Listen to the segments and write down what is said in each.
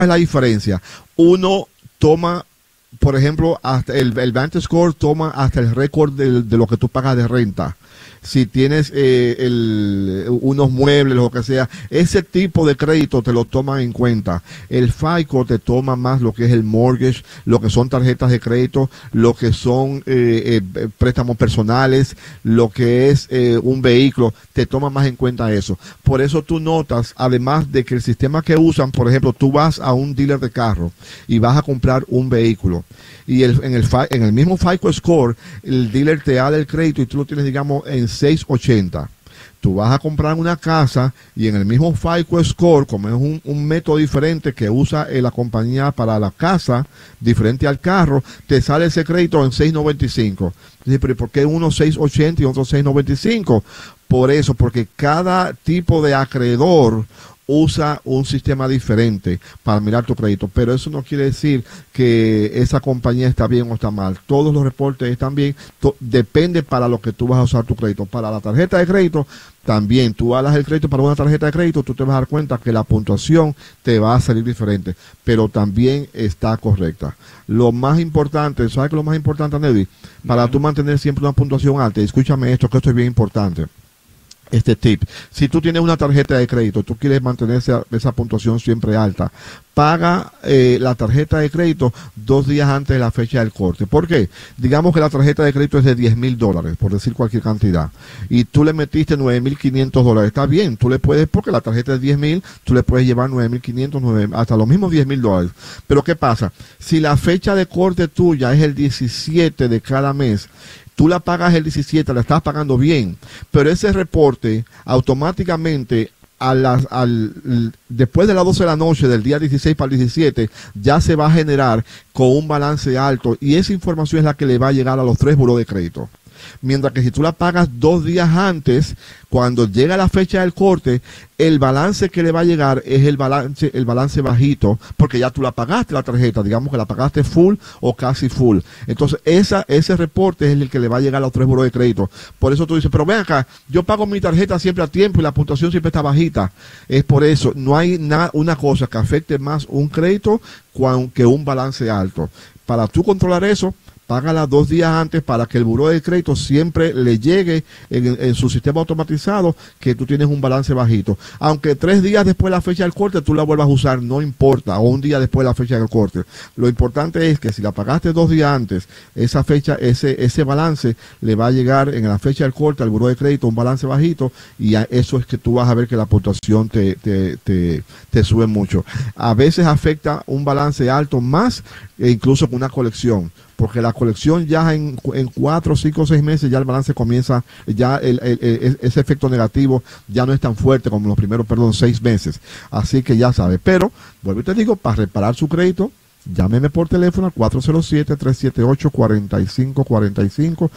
es la diferencia? Uno toma, por ejemplo, hasta el VantageScore toma hasta el récord de lo que tú pagas de renta. Si tienes unos muebles, lo que sea, ese tipo de crédito te lo toman en cuenta. El FICO te toma más lo que es el mortgage, lo que son tarjetas de crédito, lo que son préstamos personales, lo que es un vehículo, te toma más en cuenta eso. Por eso tú notas, además de que el sistema que usan, por ejemplo, tú vas a un dealer de carro y vas a comprar un vehículo. Y en el mismo FICO Score, el dealer te da el crédito y tú lo tienes, digamos, en 680. Tú vas a comprar una casa y en el mismo FICO Score, como es un método diferente que usa la compañía para la casa, diferente al carro, te sale ese crédito en 695. Entonces, ¿pero por qué uno 680 y otro 695? Por eso, porque cada tipo de acreedor usa un sistema diferente para mirar tu crédito, pero eso no quiere decir que esa compañía está bien o está mal. Todos los reportes están bien, depende para lo que tú vas a usar tu crédito. Para la tarjeta de crédito, también tú hagas el crédito para una tarjeta de crédito, tú te vas a dar cuenta que la puntuación te va a salir diferente, pero también está correcta. Lo más importante, ¿sabes qué es lo más importante, Neddy? Para tú mantener siempre una puntuación alta, escúchame esto, que esto es bien importante. Este tip, si tú tienes una tarjeta de crédito, tú quieres mantener esa puntuación siempre alta, paga la tarjeta de crédito 2 días antes de la fecha del corte. ¿Por qué? Digamos que la tarjeta de crédito es de $10,000, por decir cualquier cantidad, y tú le metiste $9,500. Está bien, tú le puedes, porque la tarjeta es 10,000, tú le puedes llevar 9,500, hasta los mismos $10,000. Pero ¿qué pasa? Si la fecha de corte tuya es el 17 de cada mes, tú la pagas el 17, la estás pagando bien, pero ese reporte automáticamente después de las 12 de la noche del día 16 para el 17 ya se va a generar con un balance alto, y esa información es la que le va a llegar a los 3 buros de crédito. Mientras que si tú la pagas 2 días antes, cuando llega la fecha del corte, el balance que le va a llegar es el balance bajito, porque ya tú la pagaste la tarjeta, digamos que la pagaste full o casi full. Entonces ese reporte es el que le va a llegar a los 3 buros de crédito. Por eso tú dices, pero ven acá, yo pago mi tarjeta siempre a tiempo y la puntuación siempre está bajita. Es por eso, no hay una cosa que afecte más un crédito que un balance alto. Para tú controlar eso, págala 2 días antes para que el buró de crédito siempre le llegue en su sistema automatizado que tú tienes un balance bajito. Aunque 3 días después de la fecha del corte tú la vuelvas a usar, no importa, o un día después de la fecha del corte. Lo importante es que si la pagaste 2 días antes, esa fecha, ese balance le va a llegar en la fecha del corte al buró de crédito un balance bajito, y eso es que tú vas a ver que la puntuación te sube mucho. A veces afecta un balance alto más, incluso con una colección, porque la colección ya en 4, 5, 6 meses ya el balance comienza, ya ese efecto negativo ya no es tan fuerte como los primeros, 6 meses. Así que ya sabes. Pero, vuelvo y te digo, para reparar su crédito, llámeme por teléfono al 407-378-4545,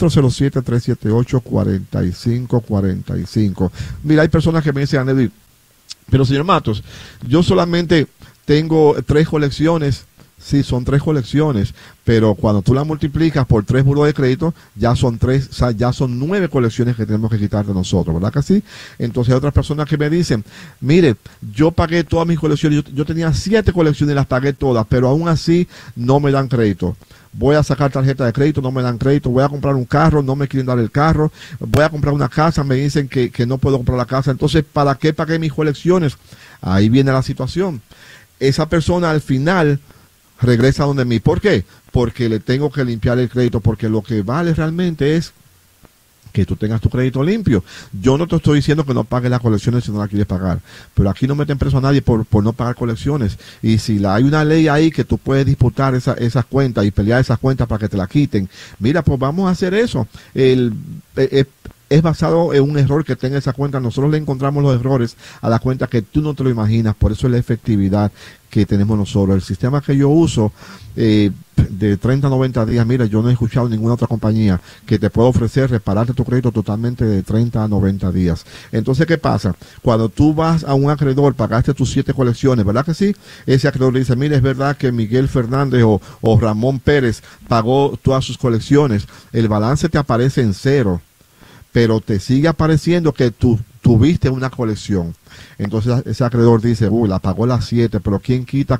407-378-4545. Mira, hay personas que me dicen, Neddy, pero señor Matos, yo solamente tengo 3 colecciones. Sí, son 3 colecciones, pero cuando tú la multiplicas por 3 buros de crédito, ya son 3, o sea, ya son 9 colecciones que tenemos que quitar de nosotros, ¿verdad que sí? Entonces hay otras personas que me dicen, mire, yo pagué todas mis colecciones, yo tenía 7 colecciones y las pagué todas, pero aún así no me dan crédito. Voy a sacar tarjeta de crédito, no me dan crédito. Voy a comprar un carro, no me quieren dar el carro. Voy a comprar una casa, me dicen que no puedo comprar la casa. Entonces, ¿para qué pagué mis colecciones? Ahí viene la situación. Esa persona al final regresa donde mí. ¿Por qué? Porque le tengo que limpiar el crédito, porque lo que vale realmente es que tú tengas tu crédito limpio. Yo no te estoy diciendo que no pagues las colecciones si no las quieres pagar, pero aquí no meten preso a nadie por no pagar colecciones. Y si hay una ley ahí que tú puedes disputar esas cuentas y pelear esas cuentas para que te la quiten, mira, pues vamos a hacer eso. Es basado en un error que tenga esa cuenta. Nosotros le encontramos los errores a la cuenta que tú no te lo imaginas. Por eso es la efectividad que tenemos nosotros. El sistema que yo uso de 30 a 90 días, mira, yo no he escuchado ninguna otra compañía que te pueda ofrecer repararte tu crédito totalmente de 30 a 90 días. Entonces, ¿qué pasa? Cuando tú vas a un acreedor, pagaste tus 7 colecciones, ¿verdad que sí? Ese acreedor le dice, mira, es verdad que Miguel Fernández o Ramón Pérez pagó todas sus colecciones. El balance te aparece en 0. Pero te sigue apareciendo que tú tuviste una colección. Entonces ese acreedor dice, la pagó a las 7, pero ¿quién quita